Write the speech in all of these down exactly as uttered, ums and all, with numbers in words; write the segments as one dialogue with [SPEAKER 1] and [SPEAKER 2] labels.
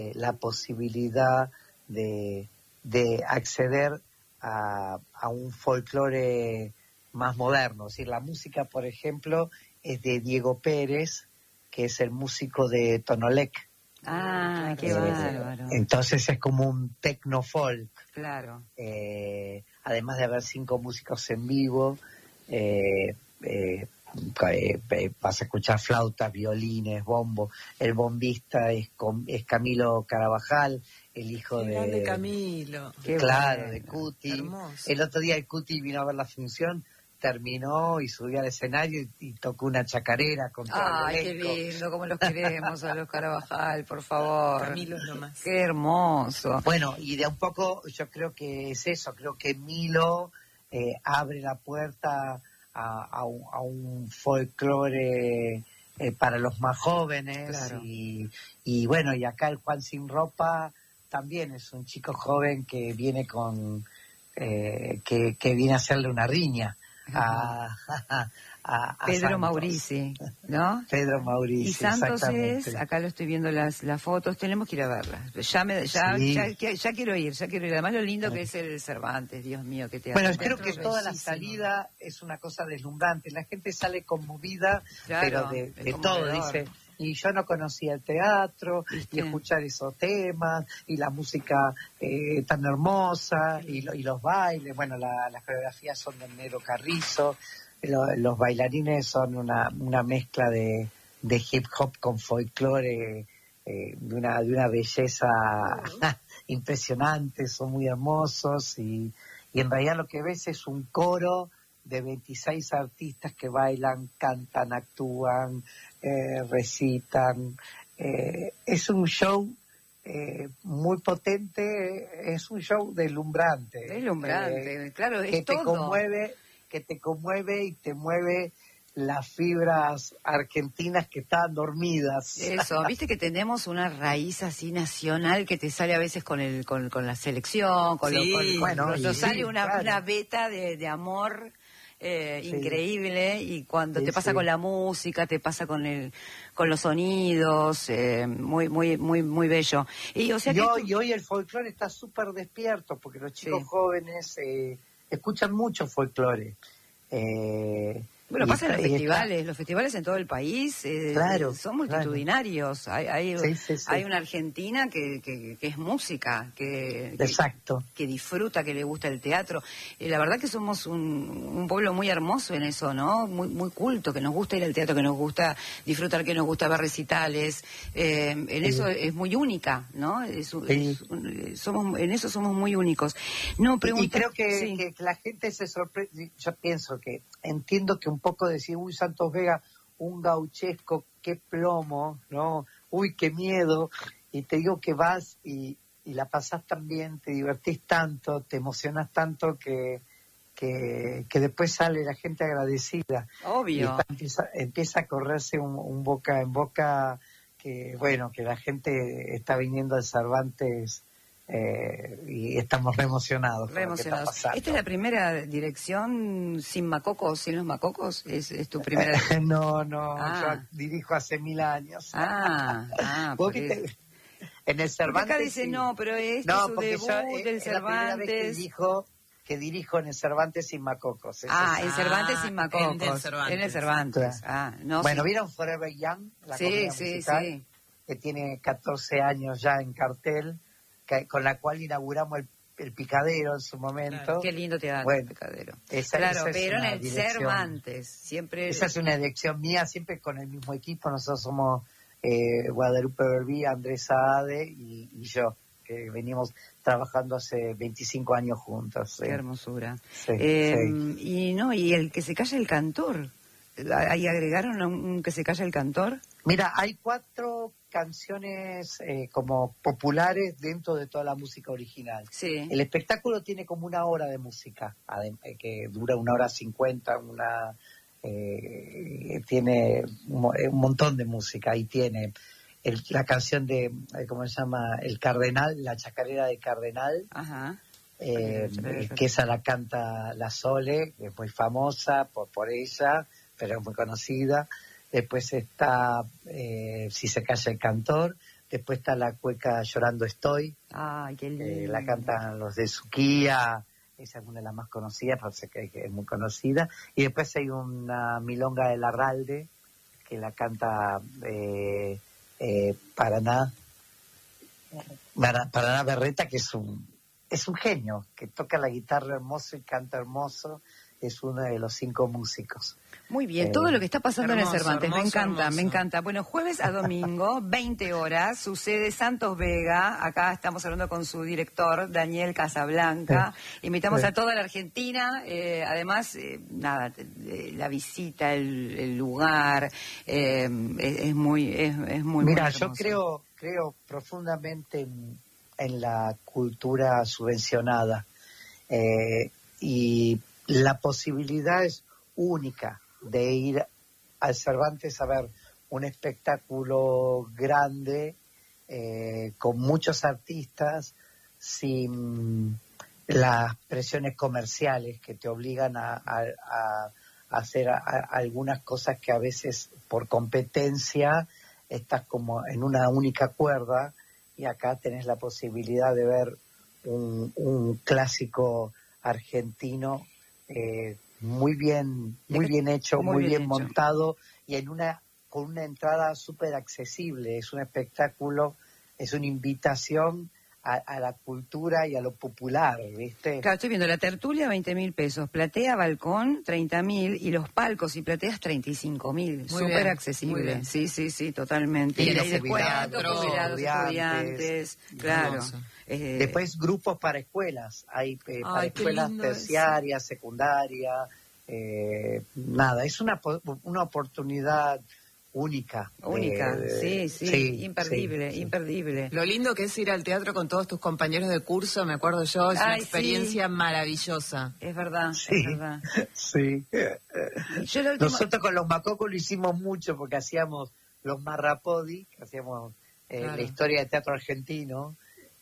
[SPEAKER 1] la posibilidad de, de acceder a, a un folclore más moderno. Es decir, la música, por ejemplo, es de Diego Pérez, que es el músico de Tonolec.
[SPEAKER 2] Ah, qué
[SPEAKER 1] eh,
[SPEAKER 2] bárbaro.
[SPEAKER 1] Entonces es como un techno folk.
[SPEAKER 2] Claro.
[SPEAKER 1] Eh, además de haber cinco músicos en vivo, eh, eh, eh, vas a escuchar flautas, violines, bombo. El bombista es, es Camilo Carabajal, el hijo
[SPEAKER 3] Qué
[SPEAKER 1] de...
[SPEAKER 3] grande Camilo.
[SPEAKER 1] Qué claro,
[SPEAKER 2] bueno.
[SPEAKER 1] de Cuti.
[SPEAKER 3] Hermoso.
[SPEAKER 1] El otro día el Cuti vino a ver la función, terminó y subió al escenario y, y tocó una chacarera con todo
[SPEAKER 2] Ay,
[SPEAKER 1] el
[SPEAKER 2] qué
[SPEAKER 1] elenco.
[SPEAKER 2] lindo, cómo los queremos a los Carabajal, por favor.
[SPEAKER 3] Camilo es lo más.
[SPEAKER 2] Qué hermoso.
[SPEAKER 1] Bueno, y de un poco yo creo que es eso, creo que Milo eh, abre la puerta a, a, un, a un folclore eh, para los más jóvenes.
[SPEAKER 2] Claro.
[SPEAKER 1] y, y bueno, y acá el Juan Sin Ropa también es un chico joven que viene con eh, que, que viene a hacerle una riña a, a, a, a
[SPEAKER 2] Pedro
[SPEAKER 1] Santos.
[SPEAKER 2] Maurici, ¿no?
[SPEAKER 1] Pedro Maurici,
[SPEAKER 2] Y Santos
[SPEAKER 1] exactamente.
[SPEAKER 2] es, acá lo estoy viendo las las fotos, tenemos que ir a verlas. Ya me, ya,
[SPEAKER 1] Sí.
[SPEAKER 2] ya, ya, ya quiero ir, ya quiero ir. Además lo lindo que es el Cervantes, Dios mío, que te
[SPEAKER 1] Bueno,
[SPEAKER 2] hace.
[SPEAKER 1] creo que
[SPEAKER 3] Dentro
[SPEAKER 1] toda la
[SPEAKER 3] bellísimo.
[SPEAKER 1] salida es una cosa deslumbrante. La gente sale conmovida,
[SPEAKER 2] Claro,
[SPEAKER 1] pero de,
[SPEAKER 2] es
[SPEAKER 1] de todo.
[SPEAKER 2] conmovedor.
[SPEAKER 1] Dice, y yo no conocía el teatro,
[SPEAKER 2] ¿Viste?
[SPEAKER 1] y escuchar esos temas, y la música eh, tan hermosa, y, lo- y los bailes. Bueno, la- las coreografías son de Nero Carrizo, lo- los bailarines son una, una mezcla de, de hip hop con folclore, eh, de, una, de una belleza impresionante, son muy hermosos, y, y en realidad lo que ves es un coro de veintiséis artistas que bailan, cantan, actúan, eh, recitan. Eh, es un show eh, muy potente, es un show deslumbrante.
[SPEAKER 2] Deslumbrante,
[SPEAKER 1] eh,
[SPEAKER 2] claro,
[SPEAKER 1] que
[SPEAKER 2] es
[SPEAKER 1] te
[SPEAKER 2] todo.
[SPEAKER 1] conmueve, que te conmueve y te mueve las fibras argentinas que estaban dormidas.
[SPEAKER 2] Eso, viste que tenemos una raíz así nacional que te sale a veces con el con, con la selección, con
[SPEAKER 3] Sí,
[SPEAKER 2] lo, con-
[SPEAKER 1] bueno,
[SPEAKER 2] nos
[SPEAKER 1] y
[SPEAKER 2] nos
[SPEAKER 1] sí,
[SPEAKER 2] sale una,
[SPEAKER 1] claro.
[SPEAKER 2] una beta de, de amor eh,
[SPEAKER 1] Sí.
[SPEAKER 2] increíble, y cuando
[SPEAKER 1] Sí,
[SPEAKER 2] te pasa
[SPEAKER 1] sí.
[SPEAKER 2] con la música, te pasa con el con los sonidos, eh, muy muy muy muy bello. Y o sea
[SPEAKER 1] y,
[SPEAKER 2] que
[SPEAKER 1] hoy,
[SPEAKER 2] tú-
[SPEAKER 1] y hoy el folclore está súper despierto porque los chicos
[SPEAKER 2] Sí.
[SPEAKER 1] jóvenes eh, escuchan mucho folclore. Eh,
[SPEAKER 2] Bueno,
[SPEAKER 1] y
[SPEAKER 2] pasa en
[SPEAKER 1] está-
[SPEAKER 2] los
[SPEAKER 1] y está-
[SPEAKER 2] festivales, los festivales en todo el país eh,
[SPEAKER 1] Claro,
[SPEAKER 2] eh, son multitudinarios. Hay, hay,
[SPEAKER 1] Sí, sí, sí.
[SPEAKER 2] hay una Argentina que, que, que es música, que, que,
[SPEAKER 1] Exacto.
[SPEAKER 2] que disfruta, que le gusta el teatro. Y la verdad que somos un, un pueblo muy hermoso en eso, ¿no? Muy muy culto, que nos gusta ir al teatro, que nos gusta disfrutar, que nos gusta ver recitales. Eh, en
[SPEAKER 1] Sí.
[SPEAKER 2] eso es muy única, ¿no? Es un-
[SPEAKER 1] Sí.
[SPEAKER 2] es un- somos en eso somos muy únicos. No,
[SPEAKER 1] Y,
[SPEAKER 2] pregunta,
[SPEAKER 1] y creo que,
[SPEAKER 2] sí.
[SPEAKER 1] que la gente se sorprende. Yo pienso que entiendo que un poco decir, uy, Santos Vega, un gauchesco, qué plomo, ¿no? Uy, qué miedo. Y te digo que vas y, y la pasás tan bien, te divertís tanto, te emocionás tanto que, que, que después sale la gente agradecida. Y
[SPEAKER 2] Obvio.
[SPEAKER 1] está- empieza, empieza a correrse un, un boca en boca que, bueno, que la gente está viniendo al Cervantes eh, y estamos re emocionados con
[SPEAKER 2] Re
[SPEAKER 1] lo que está
[SPEAKER 2] emocionados.
[SPEAKER 1] pasando.
[SPEAKER 2] ¿Esta es la primera dirección sin macocos, sin los macocos? ¿Es, es tu primera?
[SPEAKER 1] no, no,
[SPEAKER 2] Ah.
[SPEAKER 1] yo dirijo hace mil años.
[SPEAKER 2] Ah, ah,
[SPEAKER 1] ¿Vos
[SPEAKER 2] por
[SPEAKER 1] viste?
[SPEAKER 2] eso.
[SPEAKER 1] En el
[SPEAKER 2] Porque
[SPEAKER 1] Cervantes.
[SPEAKER 2] acá dice
[SPEAKER 1] sí.
[SPEAKER 2] no, pero este
[SPEAKER 1] No,
[SPEAKER 2] es su
[SPEAKER 1] porque
[SPEAKER 2] debut
[SPEAKER 1] yo, eh,
[SPEAKER 2] del
[SPEAKER 1] es la primera vez que
[SPEAKER 2] Cervantes.
[SPEAKER 1] dirijo, que dirijo en el Cervantes sin Macocos. eso
[SPEAKER 2] Ah,
[SPEAKER 1] sí.
[SPEAKER 2] en Cervantes
[SPEAKER 3] Ah,
[SPEAKER 2] sin
[SPEAKER 3] en
[SPEAKER 2] macocos.
[SPEAKER 3] el Cervantes.
[SPEAKER 2] En el Cervantes.
[SPEAKER 1] Claro.
[SPEAKER 2] Ah, no,
[SPEAKER 1] Bueno,
[SPEAKER 2] sí.
[SPEAKER 1] ¿vieron Forever Young? La
[SPEAKER 2] Sí,
[SPEAKER 1] comedia
[SPEAKER 2] sí,
[SPEAKER 1] musical,
[SPEAKER 2] sí.
[SPEAKER 1] que tiene catorce años ya en cartel, que, con la cual inauguramos el, el Picadero en su momento.
[SPEAKER 3] Claro,
[SPEAKER 2] Qué lindo teatro,
[SPEAKER 1] Bueno,
[SPEAKER 2] Picadero.
[SPEAKER 1] esa-
[SPEAKER 2] Claro,
[SPEAKER 1] esa es
[SPEAKER 2] pero en
[SPEAKER 1] una
[SPEAKER 2] el
[SPEAKER 1] dirección.
[SPEAKER 2] Cervantes, siempre...
[SPEAKER 1] Esa es una elección mía, siempre con el mismo equipo. Nosotros somos eh, Guadalupe Berbí, Andrés Saade y, y yo, que venimos trabajando hace veinticinco años juntos. sí.
[SPEAKER 2] Qué hermosura.
[SPEAKER 1] Sí,
[SPEAKER 2] Eh,
[SPEAKER 1] sí.
[SPEAKER 2] Y no, y el que se calla el cantor. ¿Ahí agregaron un, un que se calla el cantor?
[SPEAKER 1] Mira, hay cuatro canciones eh, como populares dentro de toda la música original.
[SPEAKER 2] Sí.
[SPEAKER 1] El espectáculo tiene como una hora de música, adem- eh, que dura una hora cincuenta, una eh, tiene un, mo- eh, un montón de música. Ahí tiene el- la canción de, eh, ¿cómo se llama? El Cardenal, la chacarera de Cardenal,
[SPEAKER 2] Ajá.
[SPEAKER 1] eh,
[SPEAKER 2] La chacarera de
[SPEAKER 1] que esa la canta la Sole, que es muy famosa por, por ella, pero es muy conocida. Después está eh, Si se calla el cantor, Después está la cueca Llorando Estoy.
[SPEAKER 2] Ay, qué lindo.
[SPEAKER 1] Eh, la cantan los de Suquía. Esa es una de las más conocidas, parece que es muy conocida. Y después hay una milonga de Larralde, que la canta eh, eh, Paraná, Paraná Berreta, que es un, es un genio, que toca la guitarra hermoso y canta hermoso. Es uno de los cinco músicos.
[SPEAKER 2] Muy bien,
[SPEAKER 1] eh,
[SPEAKER 2] todo lo que está pasando
[SPEAKER 3] hermoso,
[SPEAKER 2] en el Cervantes,
[SPEAKER 3] hermoso,
[SPEAKER 2] me encanta,
[SPEAKER 3] hermoso.
[SPEAKER 2] me encanta. Bueno, jueves a domingo, veinte horas, sucede Santos Vega, acá estamos hablando con su director, Daniel Casablanca,
[SPEAKER 1] sí.
[SPEAKER 2] invitamos
[SPEAKER 1] sí.
[SPEAKER 2] a toda la Argentina, eh, además, eh, nada, eh, la visita, el, el lugar, eh, es, es muy, es, es muy
[SPEAKER 1] Mira,
[SPEAKER 2] muy
[SPEAKER 1] yo
[SPEAKER 2] hermoso.
[SPEAKER 1] creo, creo profundamente en, en la cultura subvencionada, eh, y la posibilidad es única de ir al Cervantes a ver un espectáculo grande, eh, con muchos artistas, sin las presiones comerciales que te obligan a, a, a hacer a, a algunas cosas que a veces por competencia estás como en una única cuerda, y acá tenés la posibilidad de ver un, un clásico argentino eh, muy bien, muy bien hecho,
[SPEAKER 2] muy
[SPEAKER 1] muy
[SPEAKER 2] bien
[SPEAKER 1] bien
[SPEAKER 2] hecho.
[SPEAKER 1] montado, y en una con una entrada súper accesible. Es un espectáculo, es una invitación a, a la cultura y a lo popular, ¿viste?
[SPEAKER 2] Claro, estoy viendo la tertulia, veinte mil pesos, platea, balcón, treinta mil, y los palcos y plateas, treinta y cinco mil. Súper
[SPEAKER 3] bien, muy
[SPEAKER 2] accesible.
[SPEAKER 3] bien.
[SPEAKER 2] Sí, sí, sí, tototalmente.
[SPEAKER 3] Y
[SPEAKER 2] Y
[SPEAKER 3] los
[SPEAKER 2] hay descuentos,
[SPEAKER 3] jubilados,
[SPEAKER 2] jubilados,
[SPEAKER 1] estudiantes,
[SPEAKER 2] estudiantes, claro.
[SPEAKER 3] hermoso.
[SPEAKER 2] Eh,
[SPEAKER 1] Después grupos para escuelas, hay eh, para
[SPEAKER 3] Ay, qué
[SPEAKER 1] escuelas
[SPEAKER 3] lindo eso.
[SPEAKER 1] terciarias, secundarias, eh, nada, es una, po- una oportunidad única. de-
[SPEAKER 2] única,
[SPEAKER 1] de-
[SPEAKER 2] sí, sí,
[SPEAKER 1] sí,
[SPEAKER 2] imperdible,
[SPEAKER 1] sí, sí.
[SPEAKER 2] imperdible.
[SPEAKER 3] Lo lindo que es ir al teatro con todos tus compañeros de curso, me acuerdo yo, es una
[SPEAKER 2] Ay,
[SPEAKER 3] experiencia
[SPEAKER 2] sí.
[SPEAKER 3] maravillosa.
[SPEAKER 2] Es verdad,
[SPEAKER 1] Sí,
[SPEAKER 2] es verdad.
[SPEAKER 1] sí.
[SPEAKER 2] Yo la última...
[SPEAKER 1] Nosotros con los macocos lo hicimos mucho porque hacíamos los marrapodi, que hacíamos eh,
[SPEAKER 3] Claro.
[SPEAKER 1] la historia de teatro argentino,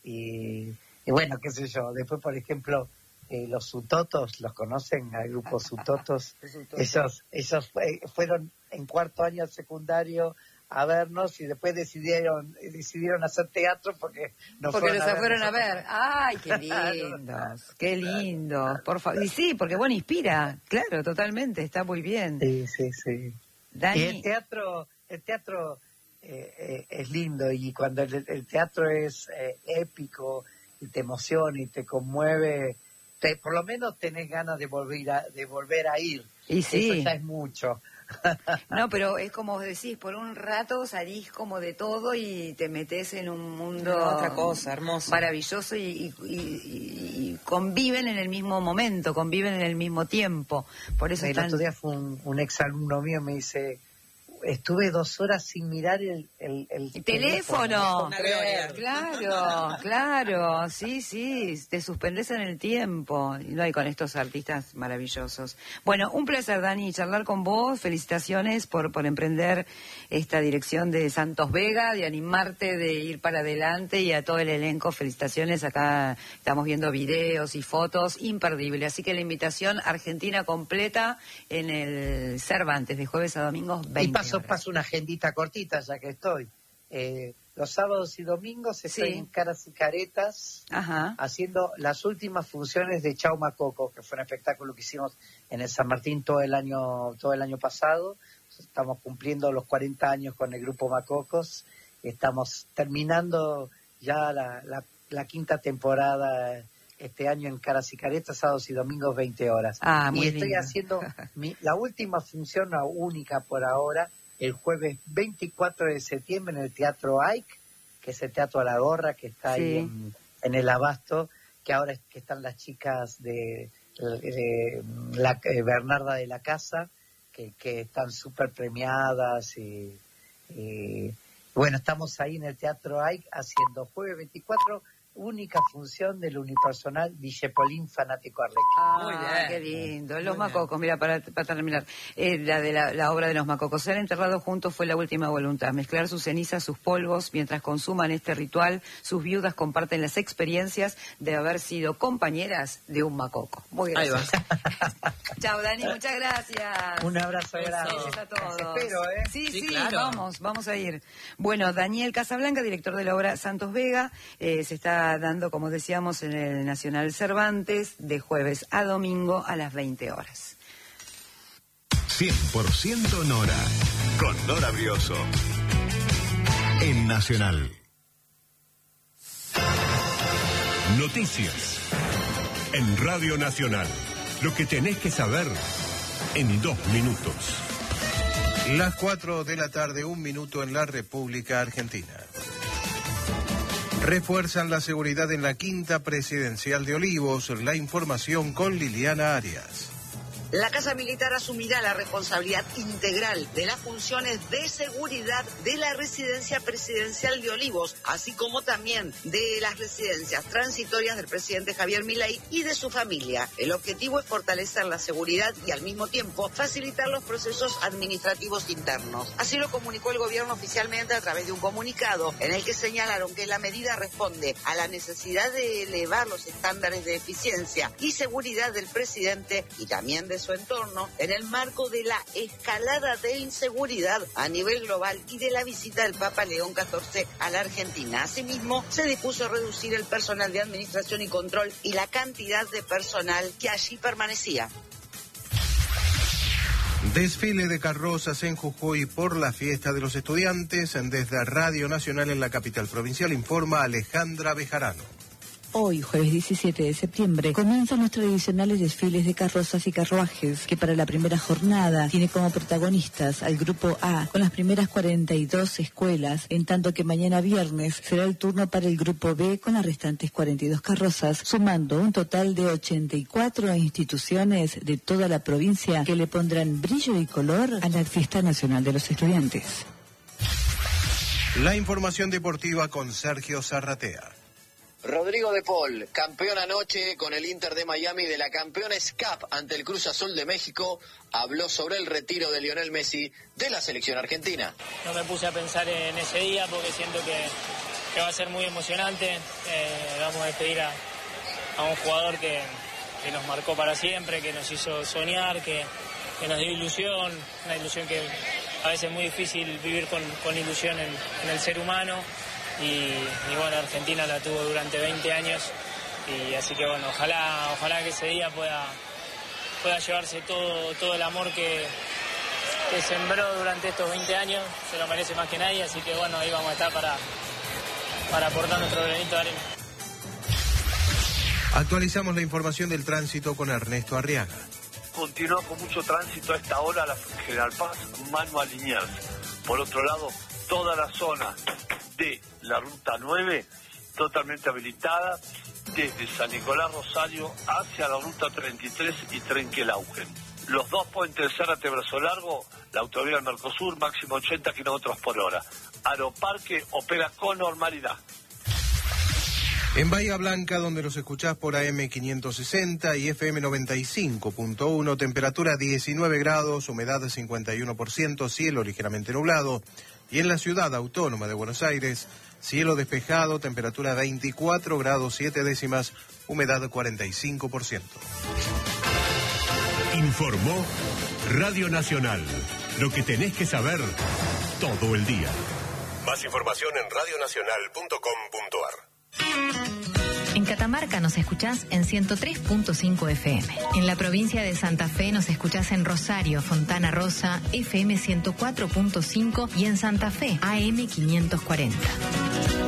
[SPEAKER 1] y, y bueno, qué sé yo. Después, por ejemplo, eh, los Sutotos, ¿los conocen? Al grupo Sutotos. Ellos, ellos fue- fueron en cuarto año secundario a vernos, y después decidieron decidieron hacer teatro porque nos
[SPEAKER 2] Porque
[SPEAKER 1] fueron
[SPEAKER 2] los
[SPEAKER 1] a ver
[SPEAKER 2] fueron a
[SPEAKER 1] nosotros.
[SPEAKER 2] ver. Ay, qué lindos, qué lindos. Por favor. Y sí, porque bueno, inspira. Claro, totalmente, está muy bien.
[SPEAKER 1] Sí, sí, sí.
[SPEAKER 2] Dani.
[SPEAKER 1] Y el teatro, el teatro eh, eh, es lindo, y cuando el, el teatro es eh, épico y te emociona y te conmueve, te, por lo menos tenés ganas de volver a, de volver a ir.
[SPEAKER 2] Y sí.
[SPEAKER 1] Eso ya es mucho.
[SPEAKER 2] No, pero es como vos decís, por un rato salís como de todo y te metes en un mundo
[SPEAKER 3] Otra cosa, hermoso.
[SPEAKER 2] maravilloso, y, y- y- y conviven en el mismo momento, conviven en el mismo tiempo. Por eso
[SPEAKER 1] El
[SPEAKER 2] están...
[SPEAKER 1] otro día fue un, un exalumno mío, me dice, estuve dos horas sin mirar el, el, el
[SPEAKER 2] El teléfono.
[SPEAKER 3] Una gloria.
[SPEAKER 2] Claro, claro, sí, sí, te suspendes en el tiempo. Y no hay con estos artistas maravillosos. Bueno, un placer, Dani, charlar con vos. Felicitaciones por, por emprender esta dirección de Santos Vega, de animarte, de ir para adelante, y a todo el elenco, felicitaciones. Acá estamos viendo videos y fotos, imperdible. Así que la invitación argentina completa en el Cervantes, de jueves a domingos,
[SPEAKER 1] Y
[SPEAKER 2] veinte
[SPEAKER 1] paso,
[SPEAKER 2] horas.
[SPEAKER 1] paso una agendita cortita, ya que estoy. Eh, los sábados y domingos estoy
[SPEAKER 2] Sí.
[SPEAKER 1] en Caras y Caretas,
[SPEAKER 2] Ajá.
[SPEAKER 1] haciendo las últimas funciones de Chau Macoco, que fue un espectáculo que hicimos en el San Martín todo el año todo el año pasado. Estamos cumpliendo los cuarenta años con el grupo Macocos. Estamos terminando ya la, la, la quinta temporada este año en Caras y Caretas, sábados y domingos, veinte horas.
[SPEAKER 2] Ah, muy
[SPEAKER 1] y estoy
[SPEAKER 2] lindo.
[SPEAKER 1] haciendo mi, la última función, la única por ahora, el jueves veinticuatro de septiembre en el Teatro Ike, que es el Teatro a la Gorra, que está
[SPEAKER 2] Sí.
[SPEAKER 1] ahí en, en el Abasto, que ahora es que están las chicas de, de la, eh, Bernarda de la Casa, que, que están súper premiadas, y, y bueno, estamos ahí en el Teatro Ike haciendo jueves veinticuatro única función del unipersonal Villepolín fanático arlequín.
[SPEAKER 2] Ah,
[SPEAKER 3] Muy bien.
[SPEAKER 2] qué lindo. Los
[SPEAKER 3] Muy
[SPEAKER 2] macocos, mira, para, para terminar, eh, la de la, la obra de los macocos. Ser enterrados juntos fue la última voluntad. Mezclar sus cenizas, sus polvos, mientras consuman este ritual, sus viudas comparten las experiencias de haber sido compañeras de un macoco. Muy
[SPEAKER 3] Ahí va.
[SPEAKER 2] gracias. Chao, Dani, muchas gracias.
[SPEAKER 1] Un abrazo grande.
[SPEAKER 2] Besos a todos.
[SPEAKER 1] Los espero, ¿eh?
[SPEAKER 2] Sí, sí,
[SPEAKER 3] Sí, claro.
[SPEAKER 2] vamos, vamos a ir. Bueno, Daniel Casablanca, director de la obra Santos Vega, eh, se está dando, como decíamos, en el Nacional Cervantes, de jueves a domingo a las veinte horas.
[SPEAKER 4] cien por ciento Nora, con Nora Brioso, en Nacional. Noticias, en Radio Nacional. Lo que tenés que saber en dos minutos.
[SPEAKER 5] Las cuatro de la tarde, un minuto en la República Argentina. Refuerzan la seguridad en la quinta presidencial de Olivos. La información con Liliana Arias.
[SPEAKER 6] La Casa Militar asumirá la responsabilidad integral de las funciones de seguridad de la residencia presidencial de Olivos, así como también de las residencias transitorias del presidente Javier Milei y de su familia. El objetivo es fortalecer la seguridad y al mismo tiempo facilitar los procesos administrativos internos. Así lo comunicó el gobierno oficialmente a través de un comunicado en el que señalaron que la medida responde a la necesidad de elevar los estándares de eficiencia y seguridad del presidente y también de su entorno en el marco de la escalada de inseguridad a nivel global y de la visita del Papa León catorce a la Argentina. Asimismo, se dispuso reducir el personal de administración y control y la cantidad de personal que allí permanecía.
[SPEAKER 5] Desfile de carrozas en Jujuy por la fiesta de los estudiantes. Desde Radio Nacional en la capital provincial informa Alejandra Bejarano.
[SPEAKER 7] Hoy, jueves diecisiete de septiembre, comienzan los tradicionales desfiles de carrozas y carruajes, que para la primera jornada tiene como protagonistas al Grupo A, con las primeras cuarenta y dos escuelas, en tanto que mañana viernes será el turno para el Grupo B con las restantes cuarenta y dos carrozas, sumando un total de ochenta y cuatro instituciones de toda la provincia que le pondrán brillo y color a la Fiesta Nacional de los Estudiantes.
[SPEAKER 5] La información deportiva con Sergio Zarratea.
[SPEAKER 8] Rodrigo de Paul, campeón anoche con el Inter de Miami de la Campeones Cup ante el Cruz Azul de México, habló sobre el retiro de Lionel Messi de la selección argentina.
[SPEAKER 9] No me puse a pensar en ese día porque siento que, que va a ser muy emocionante. Eh, vamos a despedir a, a un jugador que, que nos marcó para siempre, que nos hizo soñar, que, que nos dio ilusión, una ilusión que a veces es muy difícil vivir con, con ilusión en, en el ser humano. Y, y bueno, Argentina la tuvo durante veinte años y así que bueno, ojalá ojalá que ese día pueda pueda llevarse todo todo el amor que, que sembró durante estos veinte años, se lo merece más que nadie, así que bueno, ahí vamos a estar para, para aportar nuestro granito de arena.
[SPEAKER 5] Actualizamos la información del tránsito con Ernesto Arriaga.
[SPEAKER 10] Continúa con mucho tránsito a esta hora la General Paz, Manuel Liniers. Por otro lado, toda la zona de la ruta nueve totalmente habilitada desde San Nicolás Rosario hacia la ruta treinta y tres y Trenquelauquen. Los dos puentes de Zárate Brazo Largo, la autovía del Mercosur, máximo ochenta kilómetros por hora. Aeroparque opera con normalidad.
[SPEAKER 5] En Bahía Blanca, donde los escuchás por A M quinientos sesenta y F M noventa y cinco punto uno, temperatura diecinueve grados, humedad cincuenta y uno por ciento, cielo ligeramente nublado. Y en la ciudad autónoma de Buenos Aires, cielo despejado, temperatura veinticuatro grados siete décimas, humedad cuarenta y cinco por ciento.
[SPEAKER 4] Informó Radio Nacional. Lo que tenés que saber todo el día. Más información en radio nacional punto com punto ar.
[SPEAKER 11] En Catamarca nos escuchás en ciento tres punto cinco F M. En la provincia de Santa Fe nos escuchás en Rosario, Fontana Rosa, F M ciento cuatro punto cinco y en Santa Fe, A M quinientos cuarenta.